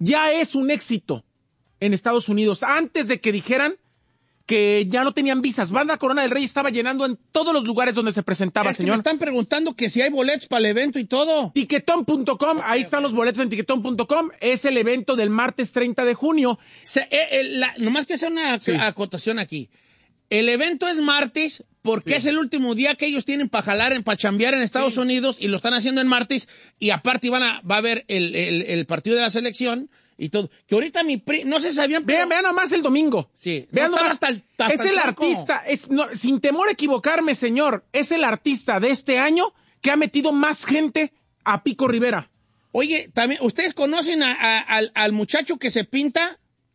ya es un éxito en Estados Unidos. Antes de que dijeran que ya no tenían visas, Banda Corona del Rey estaba llenando en todos los lugares donde se presentaba, señor. Me están preguntando que si hay boletos para el evento y todo. Tiquetón.com, ahí están los boletos en tiquetón.com. Es el evento del martes 30 de junio. Nomás que hacer una acotación aquí. El evento es martes porque es el último día que ellos tienen para jalar, para chambear en Estados Unidos, y lo están haciendo en martes, y aparte va a haber el partido de la selección y todo. Que ahorita no se sabían. Vean nomás el domingo. Sí. Vean no nomás. hasta Es el artista, sin temor a equivocarme, señor, es el artista de este año que ha metido más gente a Pico Rivera. Oye, también, ¿ustedes conocen al muchacho que se pinta?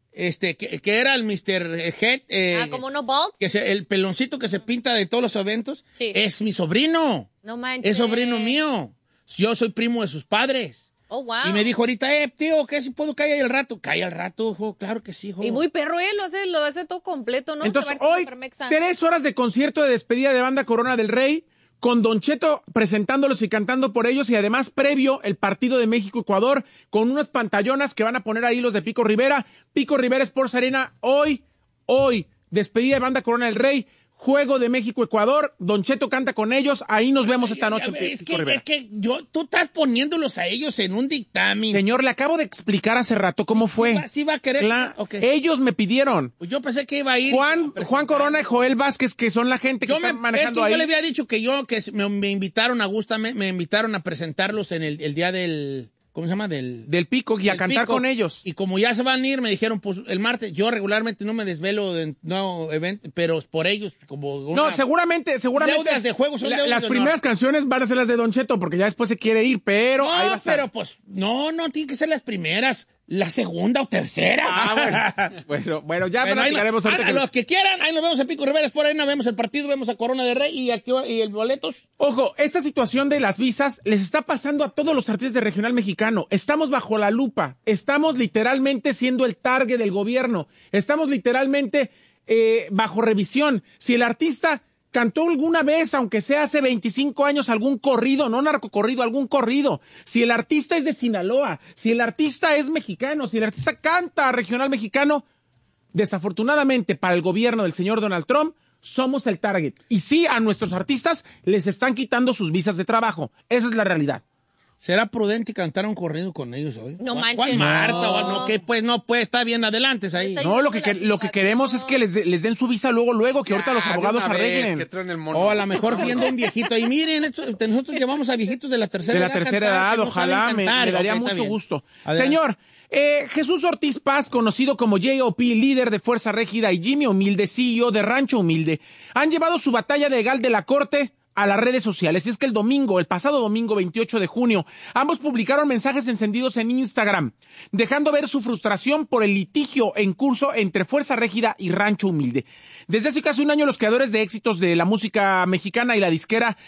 Que era el Mr. Head. ¿como uno bald? El peloncito que se pinta de todos los eventos. Sí. Es mi sobrino. No manches. Es sobrino mío. Yo soy primo de sus padres. Oh, wow. Y me dijo ahorita, tío, ¿qué si puedo caer al rato? Cae al rato, hijo, claro que sí, hijo. Y muy perro, lo hace todo completo, ¿no? Entonces, hoy, 3 horas de concierto de despedida de Banda Corona del Rey, con Don Cheto presentándolos y cantando por ellos, y además previo el partido de México-Ecuador, con unas pantallonas que van a poner ahí los de Pico Rivera. Pico Rivera Sports Arena, hoy, despedida de Banda Corona del Rey, juego de México-Ecuador, Don Cheto canta con ellos, ahí nos vemos esta noche en Pico Rivera. Es que tú estás poniéndolos a ellos en un dictamen. Señor, le acabo de explicar hace rato cómo fue. Sí va a querer. Okay. Ellos me pidieron. Pues yo pensé que iba a ir. Juan Corona y Joel Vázquez, que son la gente que están manejando ahí. Yo le había dicho que me invitaron a Gusta, me invitaron a presentarlos en el día del... ¿Cómo se llama? Del Pico, y a cantar Pico. con ellos. Y como ya se van a ir, me dijeron, pues el martes, yo regularmente no me desvelo de evento, pero por ellos, como no, seguramente. Deudas de juegos son deudas las de primeras honor. Canciones van a ser las de Don Cheto, porque ya después se quiere ir, pero no, ahí va a estar. Pero pues, no, tienen que ser las primeras. La segunda o tercera. Bueno, ya platicaremos. A los que quieran, ahí nos vemos en Pico Rivera, por ahí nos vemos el partido, vemos a Corona de Rey y el boletos. Ojo, esta situación de las visas les está pasando a todos los artistas de regional mexicano. Estamos bajo la lupa, estamos literalmente siendo el target del gobierno, estamos literalmente bajo revisión. Si el artista cantó alguna vez, aunque sea hace 25 años, algún corrido, no narcocorrido, algún corrido. Si el artista es de Sinaloa, si el artista es mexicano, si el artista canta regional mexicano, desafortunadamente para el gobierno del señor Donald Trump, somos el target. Y sí, a nuestros artistas les están quitando sus visas de trabajo. Esa es la realidad. ¿Será prudente cantar un corrido con ellos hoy? No manches. ¿Cuál Marta? No, que pues no, pues está bien, adelante ahí. No, lo que queremos es que les den su visa luego, que ahorita los abogados arreglen. Que traen el mono. O a lo mejor viendo un viejito. Y miren, nosotros llevamos a viejitos de la tercera edad. De la tercera edad, ojalá, me daría mucho gusto. Señor, Jesús Ortiz Paz, conocido como J.O.P., líder de Fuerza Régida, y Jimmy Humilde, CEO de Rancho Humilde, han llevado su batalla legal de la corte a las redes sociales. Y es que el pasado domingo 28 de junio, ambos publicaron mensajes encendidos en Instagram, dejando ver su frustración por el litigio en curso entre Fuerza Régida y Rancho Humilde. Desde hace casi un año, los creadores de éxitos de la música mexicana y la disquera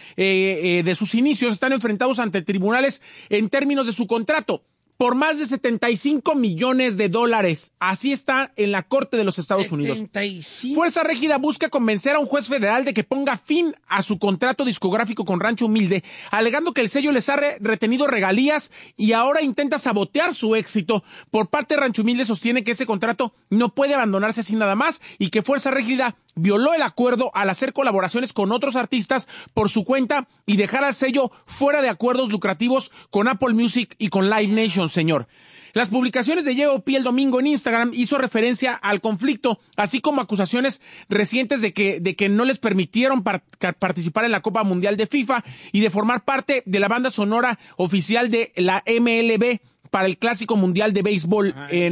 de sus inicios están enfrentados ante tribunales en términos de su contrato por más de $75 millones. Así está en la Corte de los Estados Unidos. Fuerza Régida busca convencer a un juez federal de que ponga fin a su contrato discográfico con Rancho Humilde, alegando que el sello les ha retenido regalías y ahora intenta sabotear su éxito. Por parte de Rancho Humilde sostiene que ese contrato no puede abandonarse así nada más y que Fuerza Régida violó el acuerdo al hacer colaboraciones con otros artistas por su cuenta y dejar al sello fuera de acuerdos lucrativos con Apple Music y con Live Nation, señor. Las publicaciones de J.O.P. el domingo en Instagram hizo referencia al conflicto, así como acusaciones recientes de que no les permitieron participar en la Copa Mundial de FIFA y de formar parte de la banda sonora oficial de la MLB para el Clásico Mundial de Béisbol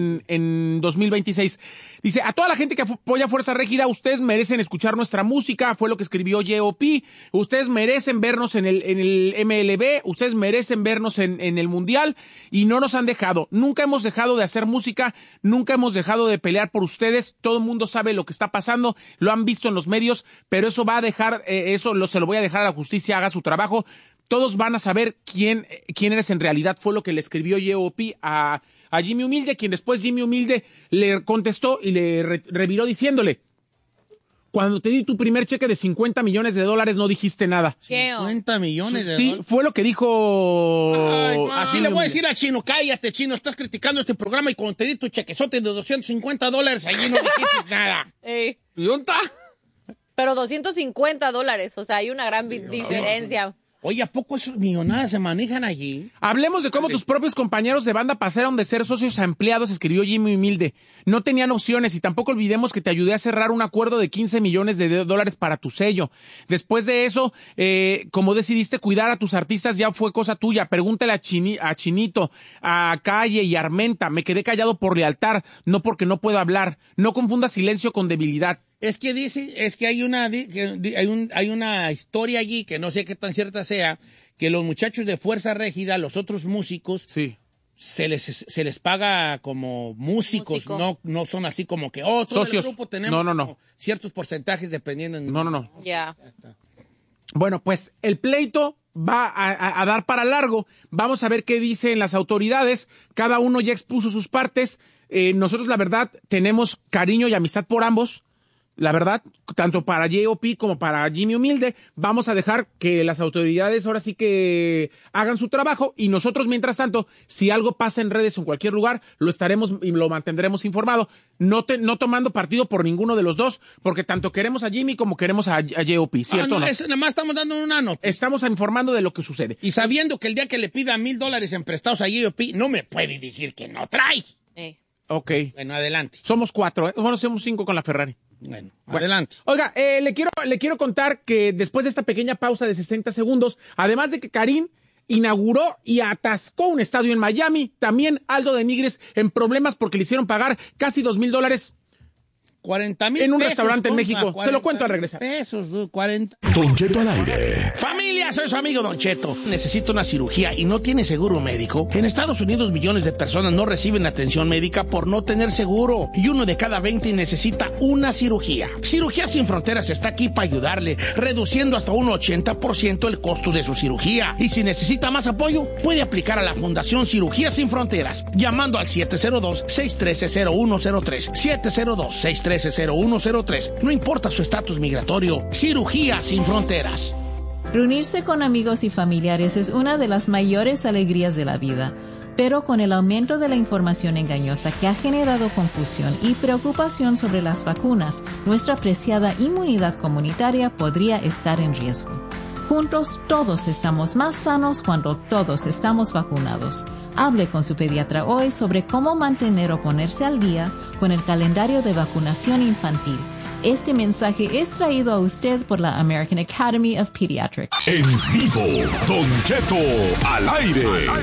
en 2026. Dice, a toda la gente que apoya Fuerza Régida, ustedes merecen escuchar nuestra música, fue lo que escribió J.O.P. Ustedes merecen vernos en el MLB, ustedes merecen vernos en el Mundial y no nos han dejado. Nunca hemos dejado de hacer música, nunca hemos dejado de pelear por ustedes. Todo el mundo sabe lo que está pasando, lo han visto en los medios, pero eso va a dejar, se lo voy a dejar a la justicia, haga su trabajo. Todos van a saber quién eres en realidad, fue lo que le escribió J.O.P. a Jimmy Humilde, quien después Jimmy Humilde le contestó y le reviró diciéndole, Cuando te di tu primer cheque de $50 millones no dijiste nada. ¿Qué? 50 millones de Sí, dólares. fue lo que dijo... Ay, así le voy a decir a Chino, cállate, Chino, estás criticando este programa y cuando te di tu chequezote de $250, allí no dijiste nada. Ey. ¿Y dónde está? Pero $250, o sea, hay una gran diferencia. Oye, ¿a poco esos millonadas se manejan allí? Hablemos de cómo tus propios compañeros de banda pasaron de ser socios a empleados, escribió Jimmy Humilde. No tenían opciones y tampoco olvidemos que te ayudé a cerrar un acuerdo de $15 millones para tu sello. Después de eso, como decidiste cuidar a tus artistas, ya fue cosa tuya. Pregúntale a Chinito, a Calle y a Armenta. Me quedé callado por lealtad, no porque no puedo hablar. No confundas silencio con debilidad. Es que hay una historia allí que no sé qué tan cierta sea, que los muchachos de Fuerza Régida, los otros músicos, sí, se les paga como músicos, no son así como que todo socios. El grupo tenemos No. ciertos porcentajes dependiendo. No. Ya. Bueno, pues el pleito va a dar para largo. Vamos a ver qué dicen las autoridades. Cada uno ya expuso sus partes. Nosotros, la verdad, tenemos cariño y amistad por ambos. La verdad, tanto para J.O.P. como para Jimmy Humilde, vamos a dejar que las autoridades ahora sí que hagan su trabajo y nosotros, mientras tanto, si algo pasa en redes o en cualquier lugar, lo estaremos y lo mantendremos informado, no tomando partido por ninguno de los dos, porque tanto queremos a Jimmy como queremos a J.O.P., ¿cierto o no? Nada más estamos dando una nota. Estamos informando de lo que sucede. Y sabiendo que el día que le pida $1,000 en prestados a J.O.P., no me puede decir que no trae. Ok. Bueno, adelante. Somos 4, ¿eh? Bueno, somos 5 con la Ferrari. Bueno, adelante. Oiga, le quiero contar que después de esta pequeña pausa de 60 segundos, además de que Karim inauguró y atascó un estadio en Miami, también Aldo de Nigris en problemas porque le hicieron pagar casi $2,000 $40,000 en un restaurante en México. Se lo cuento al regresar. Pesos, 40. Don Cheto al aire. Familia, soy su amigo Don Cheto. Necesito una cirugía y no tiene seguro médico. En Estados Unidos millones de personas no reciben atención médica por no tener seguro. Y 1 de cada 20 necesita una cirugía. Cirugía Sin Fronteras está aquí para ayudarle, reduciendo hasta un 80% el costo de su cirugía. Y si necesita más apoyo, puede aplicar a la Fundación Cirugía Sin Fronteras, llamando al 702-613-0103. 702-613-0103. No importa su estatus migratorio. Cirugía Sin Fronteras. Reunirse con amigos y familiares es una de las mayores alegrías de la vida, pero con el aumento de la información engañosa que ha generado confusión y preocupación sobre las vacunas, nuestra preciada inmunidad comunitaria podría estar en riesgo. Juntos todos estamos más sanos cuando todos estamos vacunados. Hable con su pediatra hoy sobre cómo mantener o ponerse al día con el calendario de vacunación infantil. Este mensaje es traído a usted por la American Academy of Pediatrics. En vivo, Don Cheto al aire.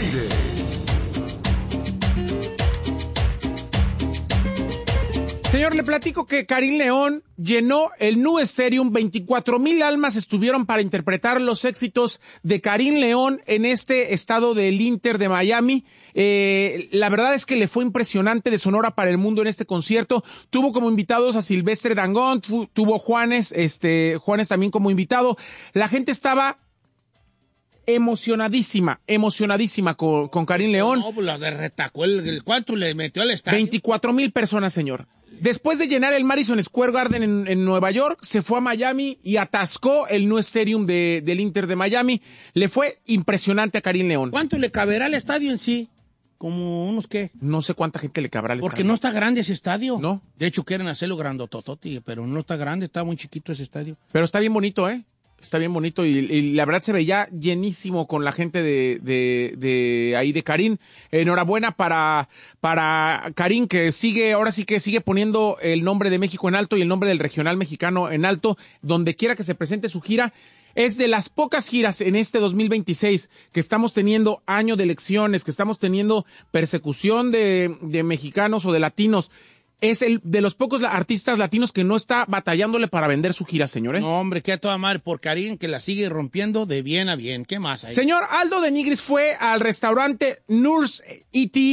Señor, le platico que Karim León llenó el Nu Stadium. 24,000 almas estuvieron para interpretar los éxitos de Karim León en este estado del Inter de Miami. La verdad es que le fue impresionante, de Sonora para el Mundo en este concierto. Tuvo como invitados a Silvestre Dangond, tuvo Juanes también como invitado. La gente estaba emocionadísima con Karim León. No, pues la de retacó ¿cuánto le metió al estadio? 24,000 personas, señor. Después de llenar el Madison Square Garden en Nueva York, se fue a Miami y atascó el Nu Stadium del Inter de Miami. Le fue impresionante a Karim León. ¿Cuánto le caberá al estadio en sí? ¿Como unos qué? No sé cuánta gente le cabrá al estadio. Porque no está grande ese estadio. No. De hecho, quieren hacerlo grandotototi, pero no está grande, está muy chiquito ese estadio. Pero está bien bonito, ¿eh? Está bien bonito y la verdad se veía llenísimo con la gente de ahí de Karim. Enhorabuena para Karim, que ahora sí que sigue poniendo el nombre de México en alto y el nombre del regional mexicano en alto, donde quiera que se presente su gira. Es de las pocas giras en este 2026 que estamos teniendo año de elecciones, que estamos teniendo persecución de mexicanos o de latinos. Es el de los pocos artistas latinos que no está batallándole para vender su gira, señor. No, hombre, que a toda madre por Karim, que la sigue rompiendo de bien a bien. ¿Qué más hay? Señor, Aldo de Nigris fue al restaurante Nurset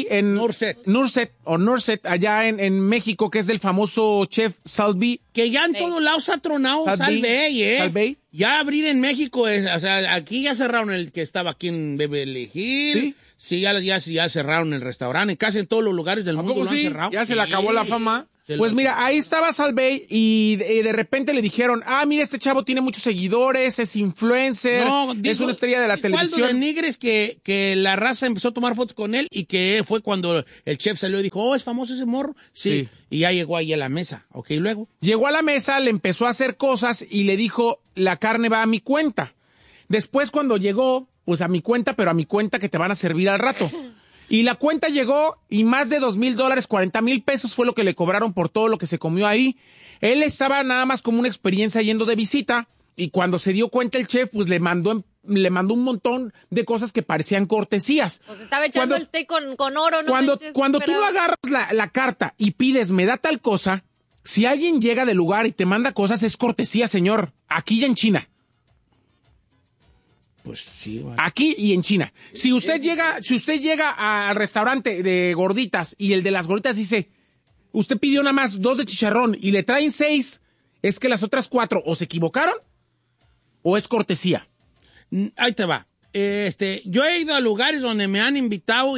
allá en México, que es del famoso chef Salvi. Que ya en todos lados ha tronado Salvey, Salvey. Ya abrir en México, o sea, aquí ya cerraron el que estaba aquí en Beverly Hills. ¿Sí? Sí, ya cerraron el restaurante. Casi en todos los lugares del mundo lo han cerrado. ¿Ya se le acabó la fama? Pues mira, ahí estaba Salvey y de repente le dijeron, mira, este chavo tiene muchos seguidores, es influencer, es una estrella de la televisión. De Nigres que la raza empezó a tomar fotos con él y que fue cuando el chef salió y dijo, es famoso ese morro. Sí. Y ya llegó ahí a la mesa. Ok, luego. Llegó a la mesa, le empezó a hacer cosas y le dijo, la carne va a mi cuenta. Después cuando llegó, pues a mi cuenta, pero a mi cuenta que te van a servir al rato. Y la cuenta llegó y más de $2,000, $40,000 fue lo que le cobraron por todo lo que se comió ahí. Él estaba nada más como una experiencia yendo de visita y cuando se dio cuenta el chef, pues le mandó un montón de cosas que parecían cortesías. Pues estaba echando el té con oro, ¿no? Cuando tú agarras la carta y pides, me da tal cosa, si alguien llega del lugar y te manda cosas, es cortesía, señor. Aquí y en China. Pues sí, vale. Aquí y en China. Si usted llega al restaurante de gorditas y el de las gorditas dice, usted pidió nada más 2 de chicharrón y le traen 6, es que las otras 4 o se equivocaron o es cortesía. Ahí te va. Yo he ido a lugares donde me han invitado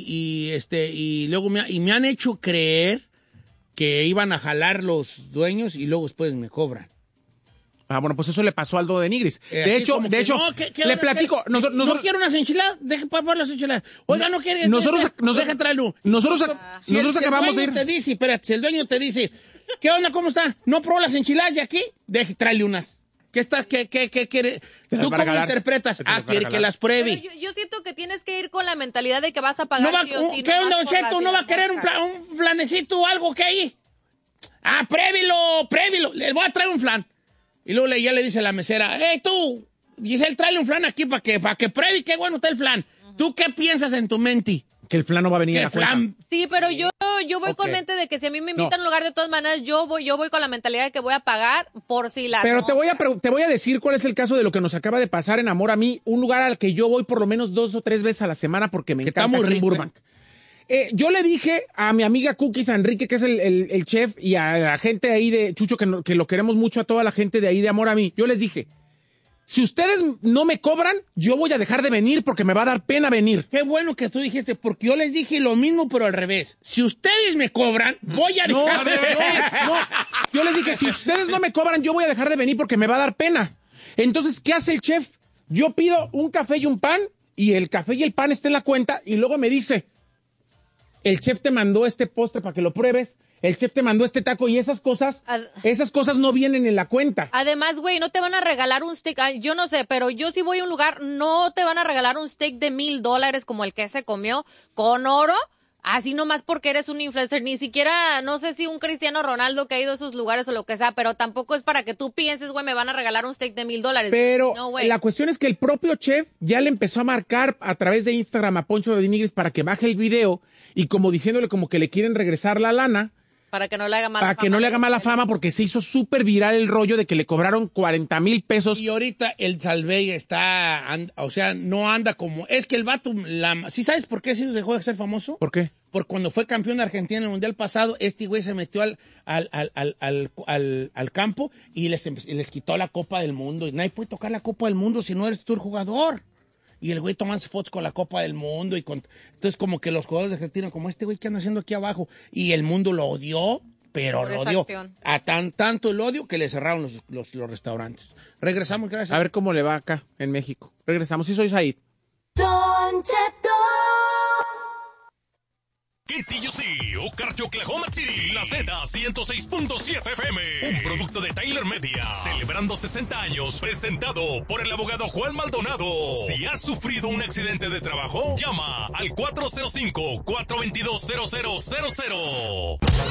y luego me han hecho creer que iban a jalar los dueños y luego después me cobran. Bueno, pues eso le pasó al Aldo de Nigris. De hecho, le platico. No quiero unas enchiladas, deje para las enchiladas. Oiga, no quiere. Deja traerlo. Nosotros acabamos de ir. Si el dueño te dice, ¿qué onda? ¿Cómo está? ¿No probó las enchiladas de aquí? Tráele unas. ¿Qué quiere? ¿Tú cómo interpretas? Quiere que las pruebe. Yo siento que tienes que ir con la mentalidad de que vas a pagar. ¿Qué onda, Don Cheto? ¿No va a querer un flanecito o algo que hay? Prévilo. Le voy a traer un flan. Y luego ya le dice a la mesera, tú, Giselle, tráele un flan aquí para que pruebe qué bueno está el flan. ¿Tú qué piensas en tu mente? Que el flan no va a venir a cuenta. Sí, pero yo voy con mente de que si a mí me invitan a un lugar, de todas maneras, yo voy con la mentalidad de que voy a pagar por si la... Pero te voy a decir cuál es el caso de lo que nos acaba de pasar en Amor a mí, un lugar al que yo voy por lo menos 2 o 3 veces a la semana porque me encanta aquí en Burbank. Yo le dije a mi amiga Cookies, a Enrique, que es el chef, y a la gente ahí de Chucho, que lo queremos mucho, a toda la gente de ahí de Amor a mí, yo les dije, si ustedes no me cobran, yo voy a dejar de venir porque me va a dar pena venir. Qué bueno que tú dijiste, porque yo les dije lo mismo, pero al revés. Si ustedes me cobran, voy a dejar de venir. Yo les dije, si ustedes no me cobran, yo voy a dejar de venir porque me va a dar pena. Entonces, ¿qué hace el chef? Yo pido un café y un pan, y el café y el pan está en la cuenta, y luego me dice... El chef te mandó este postre para que lo pruebes, el chef te mandó este taco y esas cosas no vienen en la cuenta. Además, güey, no te van a regalar un steak, yo no sé, pero yo si voy a un lugar, no te van a regalar un steak de $1,000 como el que se comió con oro, así nomás porque eres un influencer, ni siquiera, no sé si un Cristiano Ronaldo que ha ido a esos lugares o lo que sea, pero tampoco es para que tú pienses, güey, me van a regalar un steak de $1,000. Pero no, la cuestión es que el propio chef ya le empezó a marcar a través de Instagram a Poncho de Nigris para que baje el video y como diciéndole como que le quieren regresar la lana. Para que no le haga mala fama. Para que no le haga mala fama porque se hizo súper viral el rollo de que le cobraron $40,000. Y ahorita el Salvey no anda como... Es que el vato... ¿Sí sabes por qué se dejó de ser famoso? ¿Por qué? Porque cuando fue campeón de Argentina en el Mundial pasado, este güey se metió al campo y les quitó la Copa del Mundo. Y nadie puede tocar la Copa del Mundo si no eres tú el jugador. Y el güey tomándose fotos con la Copa del Mundo. Entonces como que los jugadores de Argentina, como este güey que anda haciendo aquí abajo. Y el mundo lo odió, pero lo odió. A tanto el odio que le cerraron los restaurantes. Regresamos, gracias. A ver cómo le va acá en México. Regresamos. Sí, soy Said. Don Cheto. Kitillo sí, Okarche, Oklahoma City, la Z106.7 FM, un producto de Tyler Media, celebrando 60 años, presentado por el abogado Juan Maldonado. Si has sufrido un accidente de trabajo, llama al 405-422-0000.